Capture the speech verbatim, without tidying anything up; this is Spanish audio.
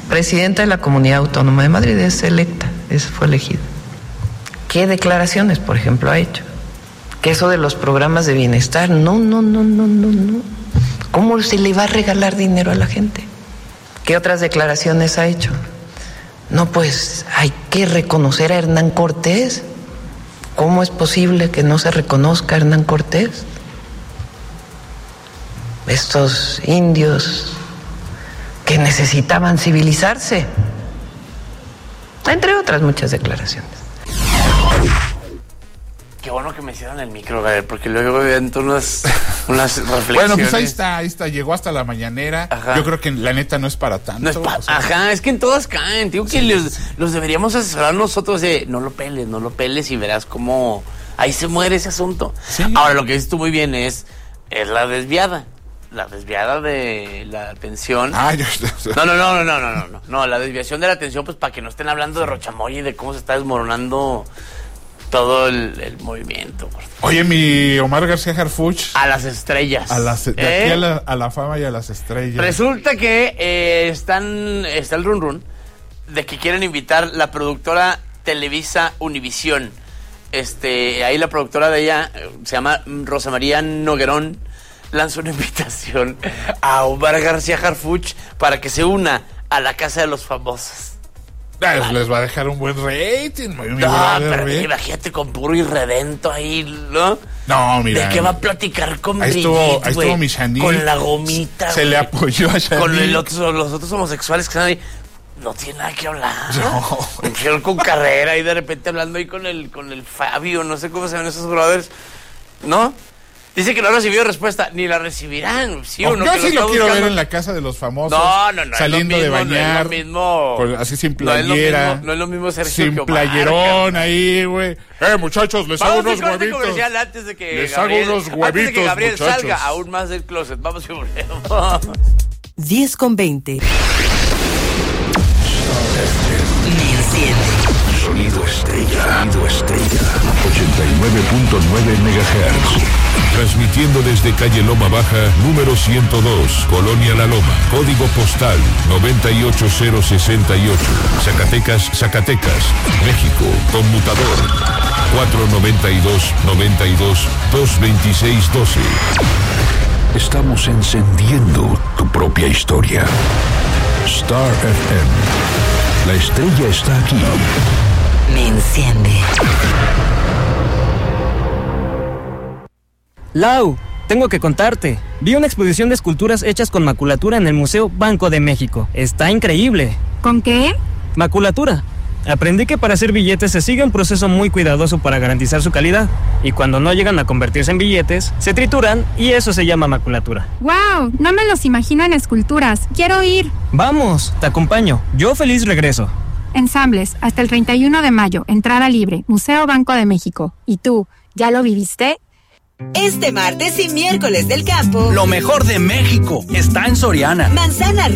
presidenta de la Comunidad Autónoma de Madrid, es electa, es, fue elegida. ¿Qué declaraciones, por ejemplo, ha hecho? Que eso de los programas de bienestar, no, no, no, no, no, no. ¿Cómo se le va a regalar dinero a la gente? ¿Qué otras declaraciones ha hecho? No, pues hay que reconocer a Hernán Cortés. ¿Cómo es posible que no se reconozca a Hernán Cortés? Estos indios que necesitaban civilizarse, entre otras muchas declaraciones. Qué bueno que me hicieron el micro, Gabriel, porque luego ven unas, unas reflexiones. Bueno, pues ahí está, ahí está, llegó hasta la mañanera. Ajá. Yo creo que la neta no es para tanto. No es pa- o sea, Ajá, es que en todas caen. Digo que sí, los, sí. los deberíamos asesorar nosotros de no lo peles, no lo peles y verás cómo ahí se muere ese asunto. Sí. Ahora, lo que dices tú muy bien es, es la desviada. La desviada de la atención. Ah, yo, yo, no, no, no, no, no, no, no, no, no, la desviación de la atención, pues para que no estén hablando de Rochamoya y de cómo se está desmoronando todo el, el movimiento. Oye, mi Omar García Harfuch. A las estrellas. A las, de ¿Eh? aquí a la, a la fama y a las estrellas. Resulta que eh, están, está el run run de que quieren invitar la productora Televisa Univisión. Este, ahí la productora de ella se llama Rosa María Noguerón. Lanza una invitación a Omar García Harfuch para que se una a la Casa de los Famosos. Ah, vale. Les va a dejar un buen rating. Mi no, pero bien. Imagínate con puro irredento ahí, ¿no? No, mira. ¿De qué va a platicar con ahí Brigitte, estuvo, ahí estuvo mi Shani. Con la gomita, Se wey. le apoyó a Shani. Con el otro, los otros homosexuales que están ahí. No tiene nada que hablar. No. Un con carrera y de repente hablando ahí con el, con el Fabio, no sé cómo se llaman esos brothers. ¿No? Dice que no ha recibido respuesta, ni la recibirán. ¿Sí o no? Yo que sí lo, lo quiero buscando. ver en la Casa de los Famosos. No, no, no. Saliendo es lo mismo, de bañar. No es lo mismo. Con, así sin playera. No es lo mismo, no es lo mismo Sergio sin que Omar, playerón ahí, güey. Eh, muchachos, les Vamos hago unos corte huevitos. Comercial antes de que les Gabriel, hago unos huevitos, antes de que Gabriel muchachos. salga aún más del closet. Vamos y volvemos. diez con veinte. Sonido estrella. Sonido estrella. ochenta y nueve punto nueve megahertz. Transmitiendo desde calle Loma Baja, número ciento dos, Colonia La Loma, código postal noventa y ocho cero sesenta y ocho, Zacatecas, Zacatecas, México, conmutador cuatro noventa y dos noventa y dos dos veintiséis doce. Estamos encendiendo tu propia historia. Star F M. La estrella está aquí. Me enciende. Lau, tengo que contarte. Vi una exposición de esculturas hechas con maculatura en el Museo Banco de México. Está increíble. ¿Con qué? Maculatura. Aprendí que para hacer billetes se sigue un proceso muy cuidadoso para garantizar su calidad. Y cuando no llegan a convertirse en billetes, se trituran y eso se llama maculatura. ¡Wow! No me los imagino en esculturas. Quiero ir. Vamos, te acompaño. Yo feliz regreso. Ensambles, hasta el treinta y uno de mayo. Entrada libre. Museo Banco de México. ¿Y tú, ya lo viviste? Este martes y miércoles del campo. Lo mejor de México está en Soriana. Manzana